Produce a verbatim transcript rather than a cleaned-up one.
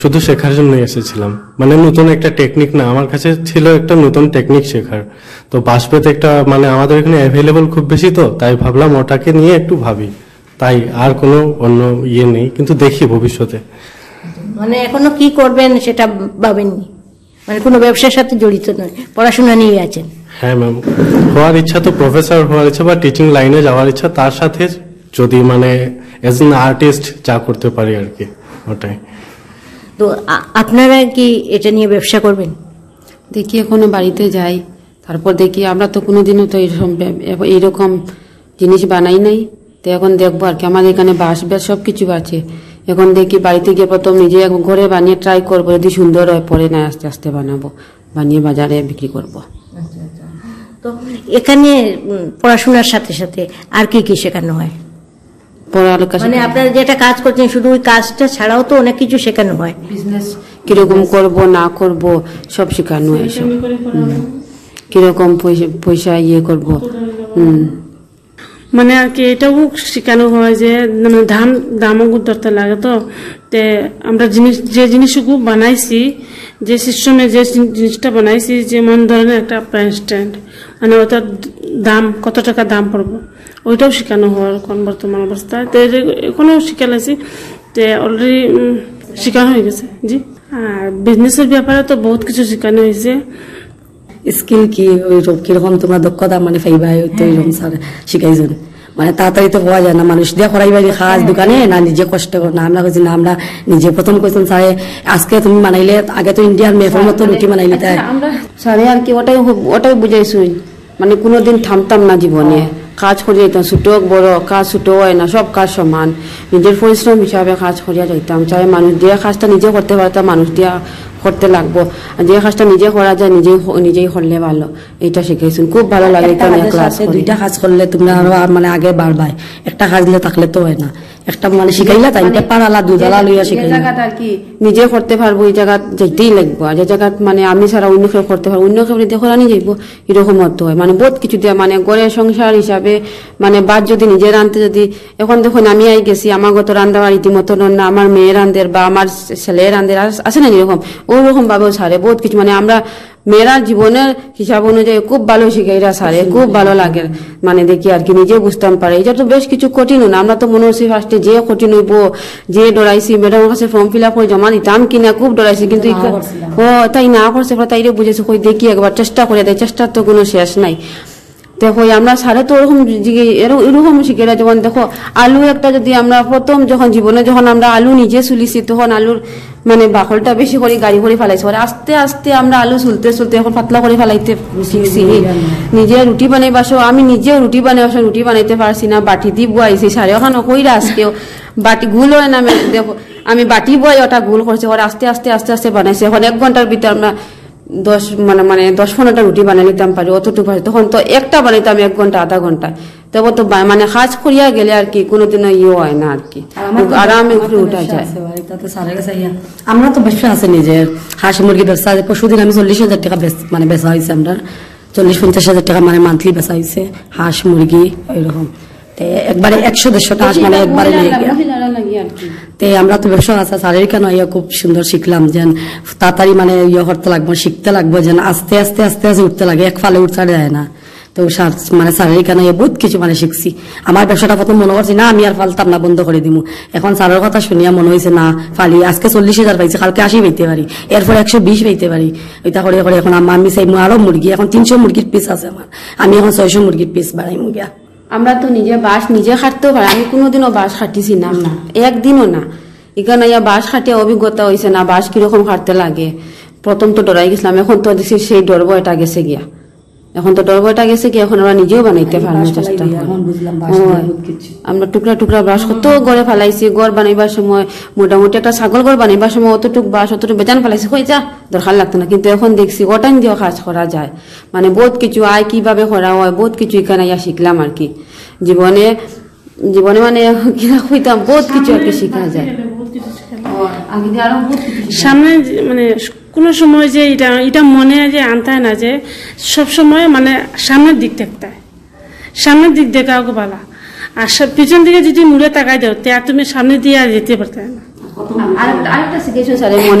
শুধু শেখার জন্যই এসেছিলাম, মানে নতুন একটা টেকনিক না, আমার কাছে ছিল একটা নতুন টেকনিক শেখার। তো বাঁশবেত একটা মানে আমাদের এখানে অ্যাভেলেবল খুব বেশি, তো তাই ভাবলাম ওটাকে নিয়ে একটু ভাবি, তাই আর কোনো অন্য ইয়ে নেই, কিন্তু দেখি ভবিষ্যতে। মানে এখনো কি করবেন সেটা ভাবেননি, মানে কোনো ব্যবসার সাথে জড়িত নয়, পড়াশোনা নিয়ে আছেন? হ্যাঁ ম্যাম, হওয়ার ইচ্ছা তো প্রফেসর হওয়ার ইচ্ছা বা টিচিং লাইনে যাওয়ার ইচ্ছা, তার সাথে যদি মানে এজ এন আর্টিস্ট যা করতে পারি আর কি, ওটাই। তো আপনারা কি এটা নিয়ে ব্যবসা করবেন? দেখি এখনো বাড়িতে যাই, তারপর দেখি। আমরা তো কোনোদিনও তো এইরকম এইরকম জিনিস বানাই নাই, তো এখন দেখবো আর কি। আমাদের এখানে বাঁশ বেশ সব কিছু আছে, এখন দেখি বাড়িতে গিয়ে প্রথম নিজে ঘরে বানিয়ে ট্রাই করবো, যদি সুন্দর হয় পরে না আস্তে আস্তে বানাবো, বানিয়ে বাজারে বিক্রি করবো। তো এখানে পড়াশোনার সাথে সাথে আর কি কি শেখানো হয়? পড়ালেখা মানে আপনারা যেটা কাজ করছেন শুধু ওই কাজটা ছাড়াও তো অনেক কিছু শেখানো হয়, বিজনেস কিরকম করব না করব সব শেখানো হয়, সব কিরকম পয়সা পয়সা ইয়ে করবো। হম মানে আর কি এটাও শেখানো হয় যে দাম দামও ধরতে লাগে। তো তে আমরা জিনিস যে জিনিসগুলো বানাইছি, যে সিস্টেমে যে জিনিসটা বানাইছি, যেমন ধরনের একটা প্যান স্ট্যান্ড, মানে ওটার দাম কত টাকা দাম পড়বো ওইটাও শেখানো হয় এখন বর্তমান অবস্থায়। তো এখনও শিখালাইছি, তো অলরেডি শেখানো হয়ে গেছে। জি, আর বিজনেসের ব্যাপারে তো বহুত কিছু শেখানো হয়েছে। স্কিল কি ওইরকম কিরকম তোমরা দক্ষতা মানে ফাইবা তো এরকম স্যার শিখাইছেন, মানে তাড়াতাড়ি তো পাওয়া যায় না, মানুষ দিয়ে করাই বাড়ি খাস দোকানে না নিজে কষ্ট কর না। আমরা কইছি না, আমরা নিজে প্রথম কইছেন স্যারে আজকে তুমি বানাইলে, আগে তো ইন্ডিয়ার মেফের মতো রুটি বানাইলে, তাই আমরা স্যারে আর কি ওটাই ওটাই বুঝাইছুই, মানে কোনোদিন থামতাম না জীবনে, কাজ করে যাইতাম, ছোট বড় কাজ ছোট হয় না, সব কাজ সমান, নিজের পরিশ্রম হিসাবে কাজ করিয়া যাইতাম। চাই মানুষ দিয়ে কাজটা নিজে করতে পারতাম, মানুষ দিয়া করতে লাগবো, যে কাজটা নিজে করা যায় নিজেই নিজেই করলে ভালো, এটা শিখেছেন। খুব ভালো লাগে ক্লাস। দুইটা কাজ করলে তোমরা আরো মানে আগে বাড়বাই, একটা কাজ দিলে থাকলে তো হয় না, একটা মানে শিখাইলা তাই পারালা দুধালা লইয়া শিখাইলা আর কি নিজে করতে পারবো, এই জায়গা যেতেই লাগবো। আর যে জায়গা মানে আমি ছাড়া অন্য কেউ করতে পারবো, অন্য কেউ যদি করানি যাইবো, এরকম হতে হয়। মানে বহুত কিছু দিয়ে মানে গড়ের সংসার হিসাবে মানে বাদ যদি নিজে রানতে, যদি এখন দেখুন আমি আই গেছি, আমার গত রান্না রীতিমতো রান্না, আমার মেয়ে রান্ধের বা আমার ছেলে রান্ধের আছে না এরকম, ওরকম ভাবেও ছাড়ে বহুত কিছু। মানে আমরা মেয়েরা জীবনের হিসাব অনুযায়ী খুব ভালো শিখাইরা সারে, খুব ভালো লাগে। মানে দেখি আর কি নিজে বুঝতাম পারে, এটা তো বেশ কিছু কঠিন না। আমরা তো মনে হচ্ছি ফার্স্টে যে কঠিন হইব, যে ডরাইছি, ম্যাডামের কাছে ফর্ম ফিল আপ করে জমা দিতাম কিনা, খুব ডরাইছি, কিন্তু ও তাই না করছে, তাই বুঝেছে কই দেখি একবার চেষ্টা করে দেয়, চেষ্টার তো কোনো শেষ নাই। দেখো আমরা সারে তো ওরকম এরকম শিখেরা, যখন দেখো আলু একটা যদি আমরা প্রথম যখন জীবনে যখন আমরা আলু নিজে চুলিছি, তখন আলুর মানে বাকলটা বেশি করে গাড়ি করে ফেলাইছি, আস্তে আস্তে আমরা আলু চুলতে চুলতে এখন পাতলা করে ফেলাইতে শিখছি। নিজে রুটি বানাইবাসো, আমি নিজেও রুটি বানাইবাসো, রুটি বানাইতে পারছি না, বাটি দিয়ে বুয়াইছি সারে ওখানে কইরা আজকেও বাটি গুল হয় না। দেখো আমি বাটি বুয়াই ওটা গুল করছি, ওরা আস্তে আস্তে আস্তে আস্তে বানাইছি। এখন এক ঘন্টার ভিতরে আমরা দশ মানে মানে দশ পনেরোটা রুটি বানিয়ে নিতাম পারি, অতটুকু পারি। তখন তো একটা বানাইতাম এক ঘন্টা আধা ঘন্টা, তবে তো মানে কাজ করিয়া গেলে আর কি কোনোদিনও ইয়ে হয় না আর কি, আরামে ঘুরে উঠা যায়। আমরা তো ব্যবসা আছে নিজের, হাঁস মুরগি ব্যবসা। পরশুদিন আমি চল্লিশ হাজার টাকা মানে বেচা হয়েছে, আমরা চল্লিশ পঞ্চাশ হাজার টাকা মানে মান্থলি বেচা হয়েছে হাঁস মুরগি ওইরকম। একবারে একশো দেড়শোটা হাঁস মানে একবারে নিয়ে গিয়া তে আমরা তো ব্যবসা আছে স্যারের কেন ইয়ে খুব সুন্দর শিখলাম, যেন তাড়াতাড়ি মানে ইয়ে করতে লাগবো, শিখতে লাগবো, যেন আস্তে আস্তে আস্তে আস্তে উঠতে লাগে, এক ফালে উঠতে যায় না। তো মানে স্যারের কেন বহুত কিছু মানে শিখছি। আমার ব্যবসাটা প্রথম মনে করছি না আমি আর ফালতাম না, বন্ধ করে দিব। এখন স্যারের কথা শুনিয়া মনে হয়েছে না ফালি, আজকে চল্লিশ হাজার পাইছে, কালকে আশি পাইতে পারি, এরপর একশো বিশ পাইতে পারি, ওইটা করে করে এখন আমি চাইবো আরো মুরগি। এখন তিনশো মুরগির পিস আছে আমার, আমি এখন ছয়শো মুরগির পিস বাড়াই মুরগিয়া। আমরা তো নিজে বাঁশ নিজে খাটতেও পারি, আমি কোনোদিনও বাঁশ খাটিছি না, একদিনও না। এখানে ইয়া বাঁশ খাটিয়ে অভিজ্ঞতা হয়েছে না বাঁশ কিরকম খাটতে লাগে। প্রথম তো ডরাই গেছিলাম, এখন তো দেখছি সেই ডর ভয়টা গেছে গিয়া, এখন তো ডর ভয়টা গেছে গিয়া, এখন আমরা নিজেও বানাইতে পারার চেষ্টা করি। আমরা টুকরা টুকরা বাঁশ কত গড়ে ফেলাইছি, গড় বানাইবার সময় মোটামুটি একটা ছাগল গড় বানাইবার সময় অতটুক বাঁশ অতটুকু বেজান ফেলাইছি, হয়ে যা দরকার লাগতো না। কিন্তু এখন দেখছি ওটান দিয়েও কাজ করা যায়, মানে বহুত কিছু আয় কিভাবে করা হয়, বহুত কিছু এখানে ইয়া শিখলাম আর কি। জীবনে জীবনে মানে হইতাম বহুত কিছু আর কি শিখা যায় সামনে। মানে কোন সময় যে এটা এটা মনে যে আনতে হয় না, যে সব সময় মানে সামনের দিক দেখতে হয়, সামনের দিক দেখা হোক ভালো। আর পিছন দিকে যদি মুড়ে তাকাই দাও তে তুমি সামনে দিয়ে আর যেতে পারতে না। আরেকটা আরেকটা সিচুয়েশন স্যার